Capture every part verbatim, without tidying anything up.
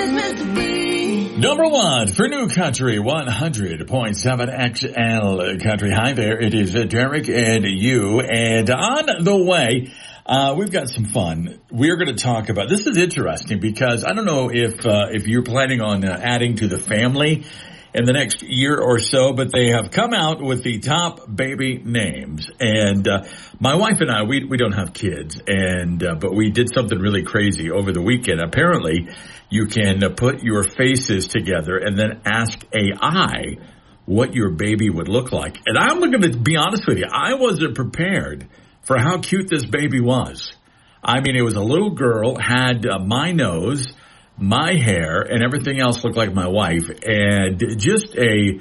Number one for New Country, one hundred point seven X L Country. Hi there, it is Derek and you. And on the way, uh, we've got some fun. We're going to talk about, this is interesting because I don't know if, uh, if you're planning on uh, adding to the family in the next year or so, but they have come out with the top baby names. And uh, my wife and I, we we don't have kids, and uh, but we did something really crazy over the weekend. Apparently, you can uh, put your faces together and then ask A I what your baby would look like. And I'm going to be honest with you, I wasn't prepared for how cute this baby was. I mean, it was a little girl, had uh, my nose, my hair, and everything else looked like my wife, and just a,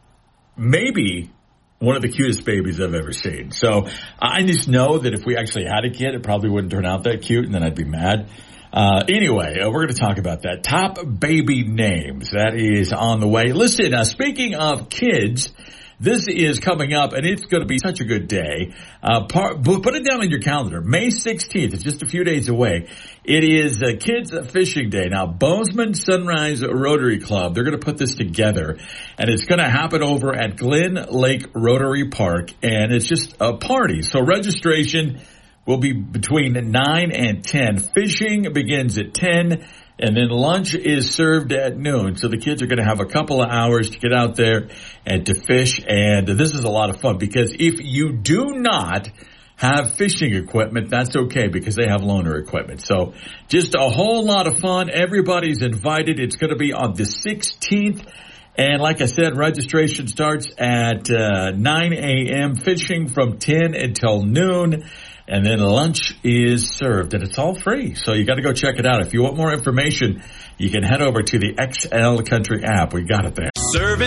maybe one of the cutest babies I've ever seen. So I just know that if we actually had a kid, it probably wouldn't turn out that cute, and then I'd be mad. Uh, anyway, uh, we're going to talk about that. Top baby names. That is on the way. Listen, uh, speaking of kids, this is coming up, and it's going to be such a good day. Uh, par- put it down on your calendar. May sixteenth. It's just a few days away. It is uh, Kids Fishing Day. Now, Bozeman Sunrise Rotary Club, they're going to put this together, and it's going to happen over at Glen Lake Rotary Park, and it's just a party. So registration will be between nine and ten. Fishing begins at ten. And then lunch is served at noon. So the kids are going to have a couple of hours to get out there and to fish. And this is a lot of fun because if you do not have fishing equipment, that's okay because they have loaner equipment. So just a whole lot of fun. Everybody's invited. It's going to be on the sixteenth. And like I said, registration starts at uh, nine a.m. Fishing from ten until noon. And then lunch is served, and it's all free. So you got to go check it out. If you want more information, you can head over to the X L Country app. We got it there. Service.